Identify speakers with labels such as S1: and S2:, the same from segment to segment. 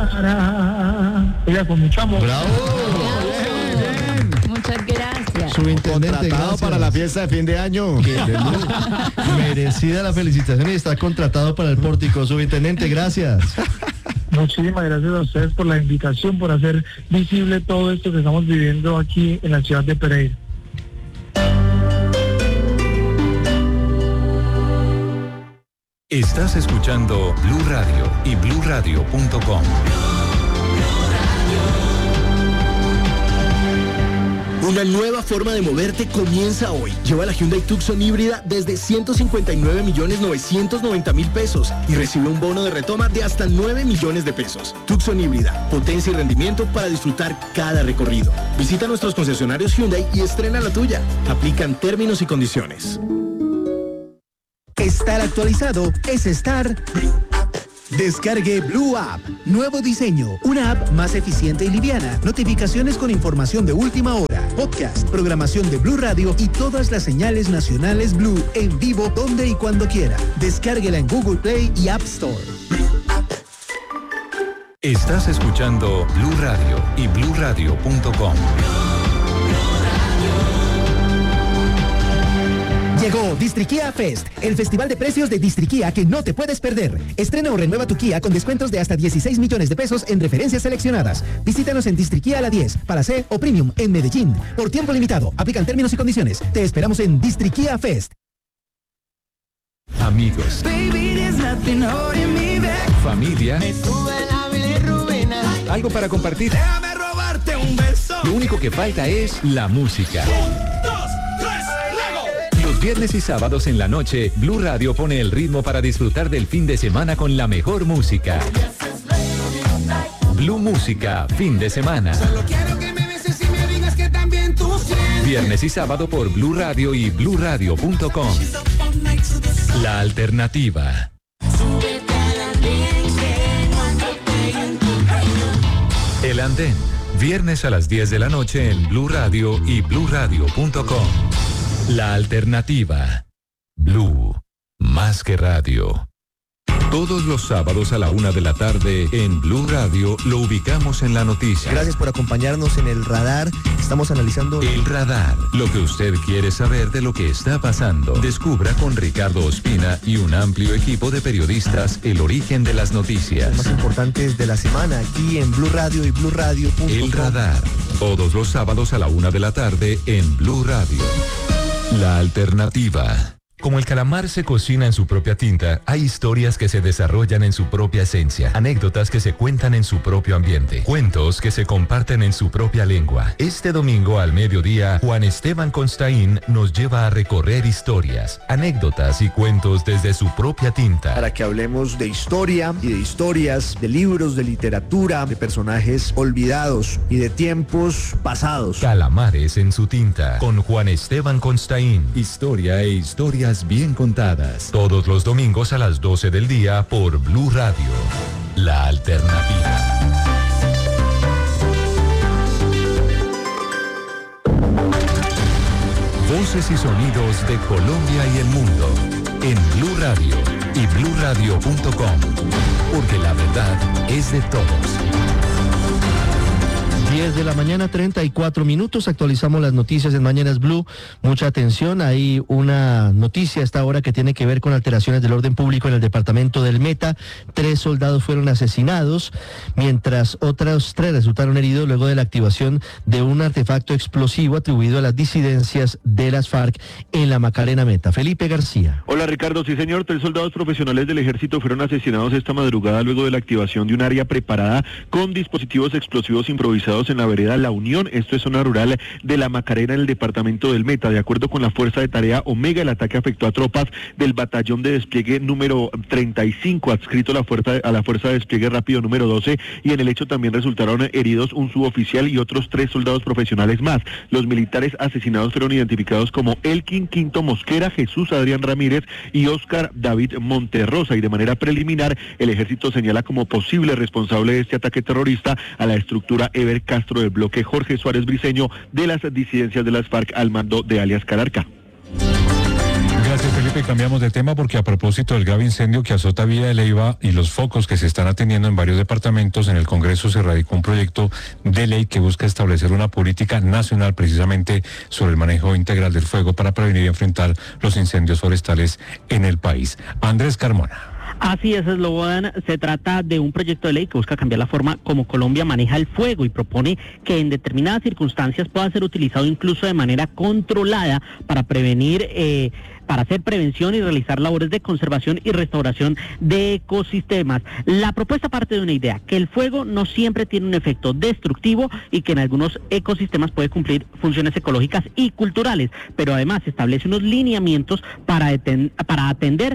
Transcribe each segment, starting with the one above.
S1: Oiga, con mucho amor.
S2: ¡Bravo!
S3: Muchas gracias.
S2: Subintendente,
S4: Contratado
S2: gracias.
S4: para la fiesta de fin de año.
S2: Merecida la felicitación y está contratado para el pórtico. Subintendente, gracias.
S1: Muchísimas gracias a ustedes por la invitación, por hacer visible todo esto que estamos viviendo aquí en la ciudad de Pereira.
S5: Estás escuchando Blue Radio y BlueRadio.com.
S6: Una nueva forma de moverte comienza hoy. Lleva la Hyundai Tucson híbrida desde 159.990.000 pesos y recibe un bono de retoma de hasta 9 millones de pesos. Tucson híbrida, potencia y rendimiento para disfrutar cada recorrido. Visita nuestros concesionarios Hyundai y estrena la tuya. Aplican términos y condiciones.
S7: Estar actualizado es estar... Descargue Blue App. Nuevo diseño. Una app más eficiente y liviana. Notificaciones con información de última hora. Podcast, programación de Blue Radio y todas las señales nacionales Blue en vivo donde y cuando quiera. Descárguela en Google Play y App Store.
S5: Estás escuchando Blue Radio y BlueRadio.com.
S7: Llegó Distriquía Fest, el festival de precios de Distriquía que no te puedes perder. Estrena o renueva tu Kia con descuentos de hasta 16 millones de pesos en referencias seleccionadas. Visítanos en Distriquía a la 10, para C o Premium en Medellín. Por tiempo limitado, aplican términos y condiciones. Te esperamos en Distriquía Fest.
S5: Amigos, familia, algo para compartir. Lo único que falta es la música. Los viernes y sábados en la noche, Blue Radio pone el ritmo para disfrutar del fin de semana con la mejor música. Blue Música, fin de semana. Viernes y sábado por Blue Radio y BlueRadio.com. La alternativa. El Andén, viernes a las 10 de la noche en Blue Radio y BlueRadio.com. La alternativa. Blue, más que radio. Todos los sábados a la 1 de la tarde en Blue Radio lo ubicamos en la noticia.
S2: Gracias por acompañarnos en el radar. Estamos analizando...
S5: El radar, lo que usted quiere saber de lo que está pasando. Descubra con Ricardo Ospina y un amplio equipo de periodistas el origen de las noticias.
S2: más importantes de la semana aquí en Blue Radio y BlueRadio.com.
S5: El radar, todos los sábados a la 1 de la tarde en Blue Radio. La alternativa. Como el calamar se cocina en su propia tinta, hay historias que se desarrollan en su propia esencia, anécdotas que se cuentan en su propio ambiente, cuentos que se comparten en su propia lengua. Este domingo al mediodía, Juan Esteban Constaín nos lleva a recorrer historias, anécdotas y cuentos desde su propia tinta.
S4: Para que hablemos de historia y de historias, de libros, de literatura, de personajes olvidados y de tiempos pasados.
S5: Calamares en su tinta, con Juan Esteban Constaín. Historia e historias bien contadas. Todos los domingos a las 12 del día por Blue Radio. La alternativa. Voces y sonidos de Colombia y el mundo en Blue Radio y BlueRadio.com. Porque la verdad es de todos.
S2: 10 de la mañana, 34 minutos. Actualizamos las noticias en Mañanas Blue. Mucha atención. Hay una noticia a esta hora que tiene que ver con alteraciones del orden público en el departamento del Meta. 3 soldados fueron asesinados, mientras otros 3 resultaron heridos luego de la activación de un artefacto explosivo atribuido a las disidencias de las FARC en la Macarena Meta. Felipe García.
S8: Hola Ricardo, sí señor, 3 soldados profesionales del ejército fueron asesinados esta madrugada luego de la activación de un área preparada con dispositivos explosivos improvisados en la vereda La Unión. Esto es zona rural de la Macarena en el departamento del Meta. De acuerdo con la Fuerza de Tarea Omega, el ataque afectó a tropas del batallón de despliegue número 35, adscrito a la Fuerza de Despliegue Rápido número 12, y en el hecho también resultaron heridos un suboficial y otros 3 soldados profesionales más. Los militares asesinados fueron identificados como Elkin Quinto Mosquera, Jesús Adrián Ramírez y Óscar David Monterrosa, y de manera preliminar el ejército señala como posible responsable de este ataque terrorista a la estructura Ever Castro del bloque Jorge Suárez Briceño de las disidencias de las FARC al mando de alias Calarca.
S5: Gracias, Felipe.
S3: Felipe, cambiamos de tema porque a propósito del grave incendio que azota Villa de Leyva y los focos que se están atendiendo en varios departamentos, en el Congreso se radicó un proyecto de ley que busca establecer una política nacional precisamente sobre el manejo integral del fuego para prevenir y enfrentar los incendios forestales en el país. Andrés Carmona.
S9: Así es, Slobodan. Se trata de un proyecto de ley que busca cambiar la forma como Colombia maneja el fuego y propone que en determinadas circunstancias pueda ser utilizado incluso de manera controlada para prevenir, para hacer prevención y realizar labores de conservación y restauración de ecosistemas. La propuesta parte de una idea, que el fuego no siempre tiene un efecto destructivo y que en algunos ecosistemas puede cumplir funciones ecológicas y culturales, pero además establece unos lineamientos para atender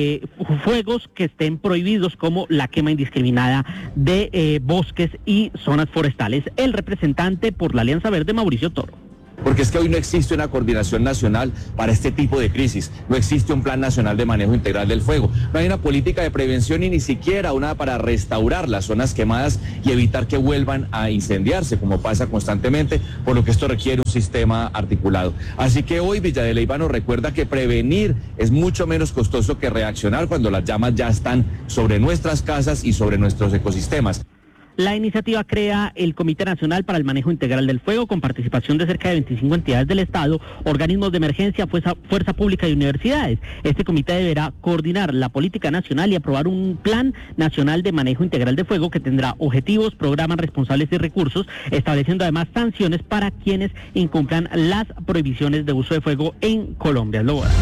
S9: fuegos que estén prohibidos, como la quema indiscriminada de bosques y zonas forestales. El representante por la Alianza Verde, Mauricio Toro.
S10: Porque es que hoy no existe una coordinación nacional para este tipo de crisis, no existe un plan nacional de manejo integral del fuego, no hay una política de prevención y ni siquiera una para restaurar las zonas quemadas y evitar que vuelvan a incendiarse, como pasa constantemente, por lo que esto requiere un sistema articulado. Así que hoy Villa de Leyva nos recuerda que prevenir es mucho menos costoso que reaccionar cuando las llamas ya están sobre nuestras casas y sobre nuestros ecosistemas.
S9: La iniciativa crea el Comité Nacional para el Manejo Integral del Fuego, con participación de cerca de 25 entidades del Estado, organismos de emergencia, fuerza pública y universidades. Este comité deberá coordinar la política nacional y aprobar un plan nacional de manejo integral de fuego que tendrá objetivos, programas, responsables y recursos, estableciendo además sanciones para quienes incumplan las prohibiciones de uso de fuego en Colombia.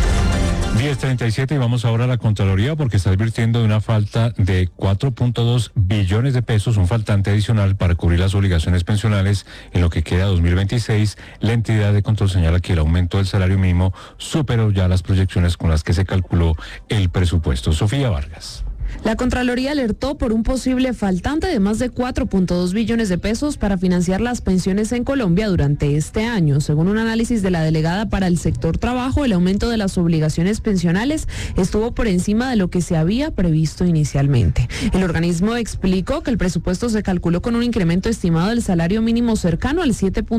S3: 10:37 y vamos ahora a la Contraloría porque está advirtiendo de una falta de 4.2 billones de pesos, un faltante adicional para cubrir las obligaciones pensionales en lo que queda 2026. La entidad de control señala que el aumento del salario mínimo superó ya las proyecciones con las que se calculó el presupuesto. Sofía Vargas.
S11: La Contraloría alertó por un posible faltante de más de 4.2 billones de pesos para financiar las pensiones en Colombia durante este año. Según un análisis de la delegada para el sector trabajo, el aumento de las obligaciones pensionales estuvo por encima de lo que se había previsto inicialmente. El organismo explicó que el presupuesto se calculó con un incremento estimado del salario mínimo cercano al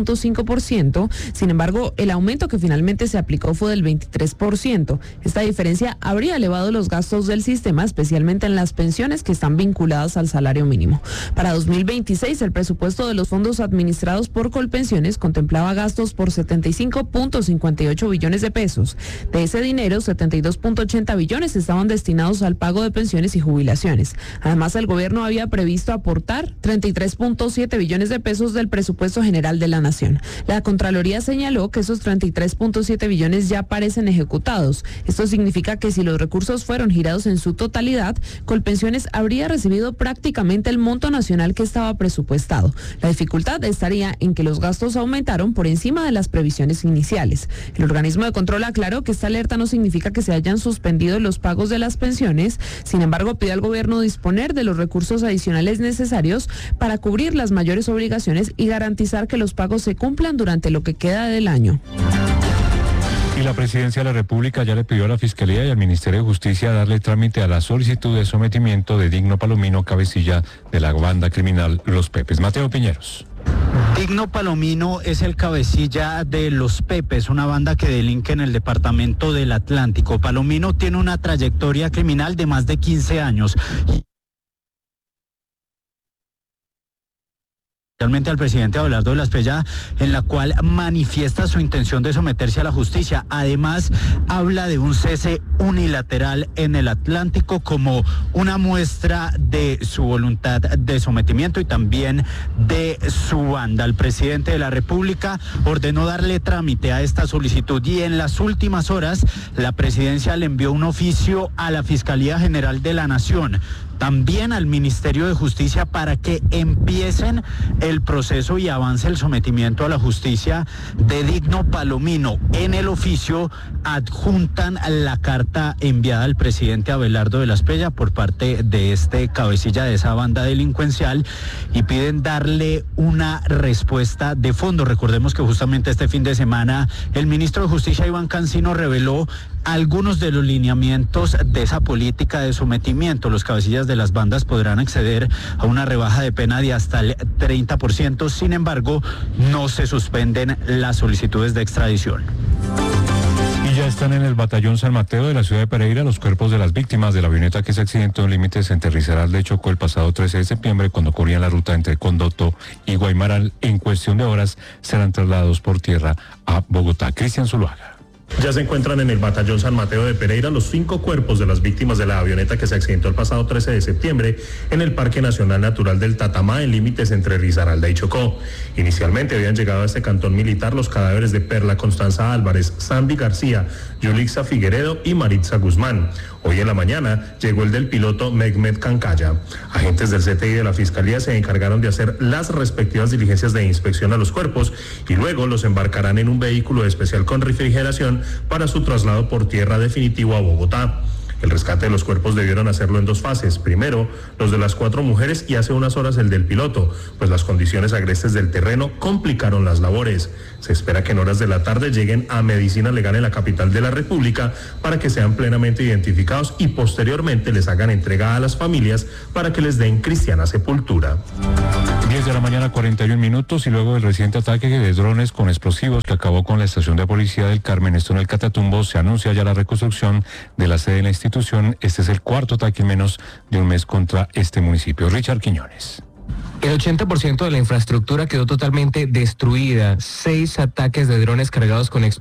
S11: 7.5%. Sin embargo, el aumento que finalmente se aplicó fue del 23%. Esta diferencia habría elevado los gastos del sistema, especialmente en las pensiones que están vinculadas al salario mínimo. Para 2026, el presupuesto de los fondos administrados por Colpensiones contemplaba gastos por 75.58 billones de pesos. De ese dinero, 72.80 billones estaban destinados al pago de pensiones y jubilaciones. Además, el gobierno había previsto aportar 33.7 billones de pesos del presupuesto general de la Nación. La Contraloría señaló que esos 33.7 billones ya parecen ejecutados. Esto significa que si los recursos fueron girados en su totalidad, Colpensiones habría recibido prácticamente el monto nacional que estaba presupuestado. La dificultad estaría en que los gastos aumentaron por encima de las previsiones iniciales. El organismo de control aclaró que esta alerta no significa que se hayan suspendido los pagos de las pensiones. Sin embargo, pide al gobierno disponer de los recursos adicionales necesarios para cubrir las mayores obligaciones y garantizar que los pagos se cumplan durante lo que queda del año.
S3: Y la Presidencia de la República ya le pidió a la Fiscalía y al Ministerio de Justicia darle trámite a la solicitud de sometimiento de Digno Palomino, cabecilla de la banda criminal Los Pepes. Mateo Piñeros.
S12: Digno Palomino es el cabecilla de Los Pepes, una banda que delinque en el departamento del Atlántico. Palomino tiene una trayectoria criminal de más de 15 años. Realmente al presidente Abelardo de la Espriella, en la cual manifiesta su intención de someterse a la justicia. Además, habla de un cese unilateral en el Atlántico como una muestra de su voluntad de sometimiento y también de su banda. El presidente de la República ordenó darle trámite a esta solicitud y en las últimas horas la presidencia le envió un oficio a la Fiscalía General de la Nación, también al Ministerio de Justicia, para que empiecen el proceso y avance el sometimiento a la justicia de Digno Palomino. En el oficio adjuntan la carta enviada al presidente Abelardo de la Espriella por parte de este cabecilla de esa banda delincuencial y piden darle una respuesta de fondo. Recordemos que justamente este fin de semana el ministro de Justicia, Iván Cancino, reveló algunos de los lineamientos de esa política de sometimiento. Los cabecillas de las bandas podrán acceder a una rebaja de pena de hasta el 30%, sin embargo, no se suspenden las solicitudes de extradición.
S3: Y ya Ya están en el batallón San Mateo de la ciudad de Pereira los cuerpos de las víctimas de la avioneta que se accidentó en límites entre Risaralda y Chocó el pasado 13 de septiembre cuando corrían la ruta entre Condoto y Guaymaral. En cuestión de horas serán trasladados por tierra a Bogotá. Cristian Zuluaga.
S13: Ya se encuentran en el batallón San Mateo de Pereira los 5 cuerpos de las víctimas de la avioneta que se accidentó el pasado 13 de septiembre en el Parque Nacional Natural del Tatamá, en límites entre Risaralda y Chocó. Inicialmente habían llegado a este cantón militar los cadáveres de Perla Constanza Álvarez, Sandy García, Yulixa Figueredo y Maritza Guzmán. Hoy en la mañana llegó el del piloto Mehmet Cancaya. Agentes del CTI de la Fiscalía se encargaron de hacer las respectivas diligencias de inspección a los cuerpos y luego los embarcarán en un vehículo especial con refrigeración para su traslado por tierra definitivo a Bogotá. El rescate de los cuerpos debieron hacerlo en 2 fases. Primero, los de las 4 mujeres y hace unas horas el del piloto, pues las condiciones agrestes del terreno complicaron las labores. Se espera que en horas de la tarde lleguen a Medicina Legal en la capital de la República para que sean plenamente identificados y posteriormente les hagan entrega a las familias para que les den cristiana sepultura.
S3: 10 de la mañana, 41 minutos, y luego del reciente ataque de drones con explosivos que acabó con la estación de policía del Carmen, esto en el Catatumbo, se anuncia ya la reconstrucción de la sede de la institución. Este es el 4º ataque en menos de un mes contra este municipio. Richard Quiñones.
S14: El 80% de la infraestructura quedó totalmente destruida. 6 ataques de drones cargados con explosivos